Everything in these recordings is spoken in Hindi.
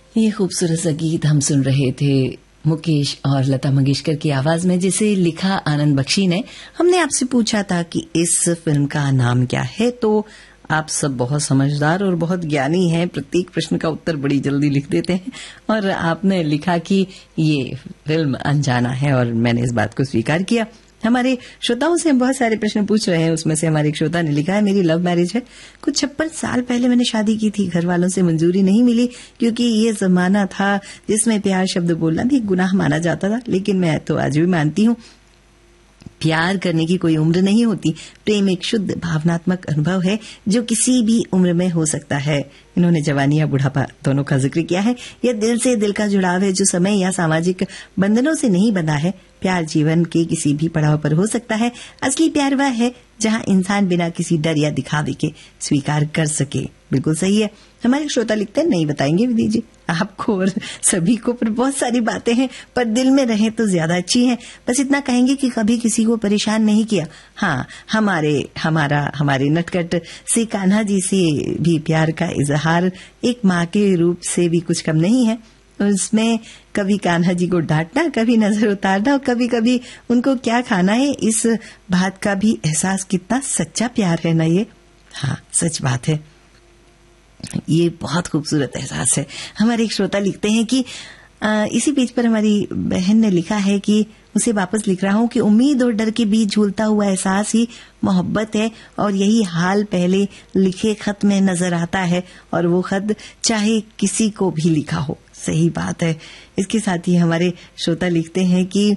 ये खूबसूरत सा गीत हम सुन रहे थे मुकेश और लता मंगेशकर की आवाज में, जिसे लिखा आनंद बख्शी ने। हमने आपसे पूछा था कि इस फिल्म का नाम क्या है, तो आप सब बहुत समझदार और बहुत ज्ञानी हैं, प्रत्येक प्रश्न का उत्तर बड़ी जल्दी लिख देते हैं। और आपने लिखा कि ये फिल्म अनजाना है, और मैंने इस बात को स्वीकार किया। हमारे श्रोताओं से हम बहुत सारे प्रश्न पूछ रहे हैं। उसमें से हमारे एक श्रोता ने लिखा है, मेरी लव मैरिज है, कुछ 56 साल पहले मैंने शादी की थी। घर वालों से मंजूरी नहीं मिली क्योंकि ये जमाना था जिसमें प्यार शब्द बोलना भी गुनाह माना जाता था। लेकिन मैं तो आज भी मानती हूँ प्यार करने की कोई उम्र नहीं होती। प्रेम एक शुद्ध भावनात्मक अनुभव है जो किसी भी उम्र में हो सकता है। इन्होंने जवानी या बुढ़ापा दोनों का जिक्र किया है। यह दिल से दिल का जुड़ाव है जो समय या सामाजिक बंधनों से नहीं बंधा है। प्यार जीवन के किसी भी पड़ाव पर हो सकता है। असली प्यार वह है जहां इंसान बिना किसी डर या दिखावे के स्वीकार कर सके। बिल्कुल सही है। हमारे श्रोता लिखते हैं, नहीं बताएंगे विधि जी आपको और सभी को, पर बहुत सारी बातें हैं, पर दिल में रहे तो ज्यादा अच्छी हैं। बस इतना कहेंगे कि कभी किसी को परेशान नहीं किया। हाँ, हमारे नटखट से कान्हा जी से भी प्यार का इजहार एक माँ के रूप से भी कुछ कम नहीं है। उसमें कभी कान्हा जी को डांटना, कभी नजर उतारना और कभी कभी उनको क्या खाना है, इस बात का भी एहसास। कितना सच्चा प्यार है ना ये। हाँ, सच बात है, ये बहुत खूबसूरत एहसास है। हमारे एक श्रोता लिखते हैं कि इसी पेज पर हमारी बहन ने लिखा है कि उसे वापस लिख रहा हूं कि उम्मीद और डर के बीच झूलता हुआ एहसास ही मोहब्बत है, और यही हाल पहले लिखे खत में नजर आता है, और वो खत चाहे किसी को भी लिखा हो। सही बात है। इसके साथ ही हमारे श्रोता लिखते हैं कि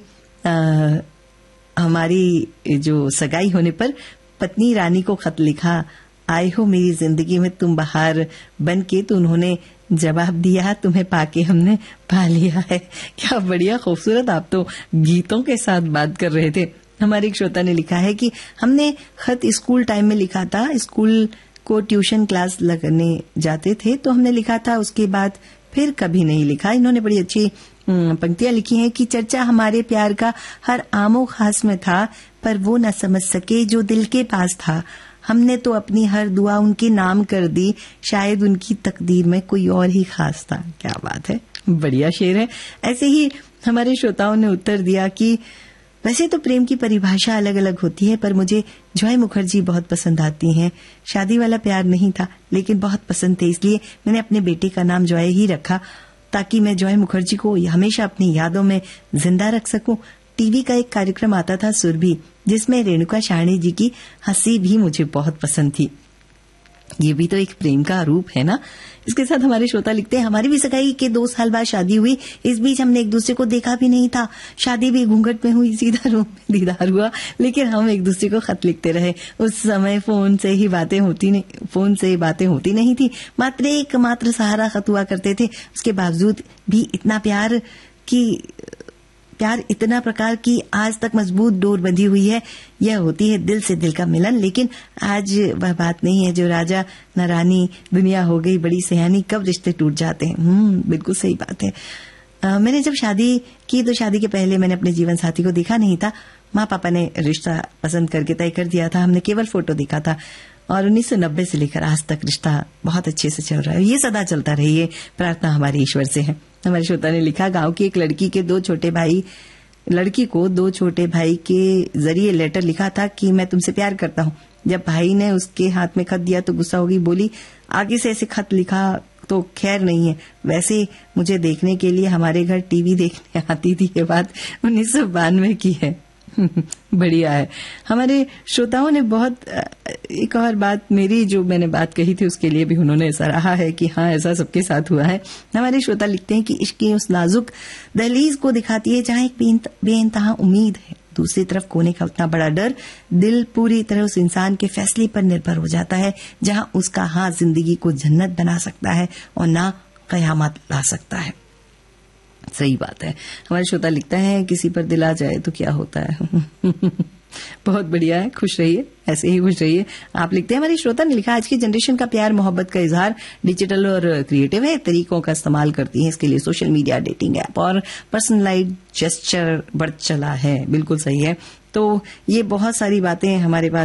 हमारी जो सगाई होने पर पत्नी रानी को खत लिखा, आए हो मेरी जिंदगी में तुम बहार बन के, तो उन्होंने जवाब दिया, तुम्हें पाके हमने पा लिया है। क्या बढ़िया खूबसूरत, आप तो गीतों के साथ बात कर रहे थे। हमारे एक श्रोता ने लिखा है कि हमने खत स्कूल टाइम में लिखा था। स्कूल को ट्यूशन क्लास लगने जाते थे तो हमने लिखा था, उसके बाद फिर कभी नहीं लिखा। इन्होंने बड़ी अच्छी पंक्तियां लिखी हैं कि चर्चा हमारे प्यार का हर आमो खास में था, पर वो न समझ सके जो दिल के पास था। हमने तो अपनी हर दुआ उनके नाम कर दी, शायद उनकी तकदीर में कोई और ही खास था। क्या बात है, बढ़िया शेर है। ऐसे ही हमारे श्रोताओं ने उत्तर दिया कि वैसे तो प्रेम की परिभाषा अलग अलग होती है, पर मुझे जॉय मुखर्जी बहुत पसंद आती हैं। शादी वाला प्यार नहीं था, लेकिन बहुत पसंद थे, इसलिए मैंने अपने बेटे का नाम जॉय ही रखा, ताकि मैं जॉय मुखर्जी को हमेशा अपनी यादों में जिंदा रख सकूं। टीवी का एक कार्यक्रम आता था सुरभि, जिसमें रेणुका शाहनी जी की हंसी भी मुझे बहुत पसंद थी। ये भी तो एक प्रेम का रूप है ना। इसके साथ हमारे श्रोता लिखते हैं, हमारी भी सगाई के 2 साल बाद शादी हुई। इस बीच हमने एक दूसरे को देखा भी नहीं था। शादी भी घूंघट में हुई, सीधा रूम में दीदार हुआ, लेकिन हम एक दूसरे को खत लिखते रहे। उस समय फोन से बातें होती नहीं थी। मात्र सहारा खत हुआ करते थे। उसके बावजूद भी प्यार इतना प्रकार की आज तक मजबूत डोर बंधी हुई है। यह होती है दिल से दिल का मिलन। लेकिन आज वह बात नहीं है जो राजा न रानी, दुनिया हो गई बड़ी सयानी, कब रिश्ते टूट जाते हैं। बिल्कुल सही बात है। मैंने जब शादी की तो शादी के पहले मैंने अपने जीवन साथी को देखा नहीं था। माँ पापा ने रिश्ता पसंद करके तय कर दिया था। हमने केवल फोटो देखा था, और 1990 से लेकर आज तक रिश्ता बहुत अच्छे से चल रहा है। ये सदा चलता रहे, ये प्रार्थना हमारे ईश्वर से है। हमारे श्रोता ने लिखा, गांव की एक लड़की को 2 छोटे भाई के जरिए लेटर लिखा था कि मैं तुमसे प्यार करता हूँ। जब भाई ने उसके हाथ में खत दिया तो गुस्सा हो गई, बोली आगे से ऐसे खत लिखा तो खैर नहीं है। वैसे मुझे देखने के लिए हमारे घर टीवी देखने आती थी। ये बात 1992 की है। बढ़िया है। हमारे श्रोताओं ने बहुत, एक और बात, मेरी जो मैंने बात कही थी उसके लिए भी उन्होंने सराहा है कि हाँ, ऐसा सबके साथ हुआ है। हमारे श्रोता लिखते हैं कि इश्क की उस नाजुक दहलीज को दिखाती है जहाँ एक बेइंतहा उम्मीद है, दूसरी तरफ खोने का उतना बड़ा डर। दिल पूरी तरह उस इंसान के फैसले पर निर्भर हो जाता है जहाँ उसका हाथ जिंदगी को जन्नत बना सकता है और ना कयामत ला सकता है। सही बात है। हमारे श्रोता लिखता है, किसी पर दिल आ जाए तो क्या होता है। बहुत बढ़िया है, खुश रहिए, ऐसे ही खुश रहिए। आप लिखते हैं, हमारी श्रोता ने लिखा, आज की जनरेशन का प्यार मोहब्बत का इजहार डिजिटल और क्रिएटिव है, तरीकों का इस्तेमाल करती है। इसके लिए सोशल मीडिया, डेटिंग ऐप और पर्सनलाइज्ड जेस्चर बढ़ चला है। बिल्कुल सही है। तो ये बहुत सारी बातें हमारे पास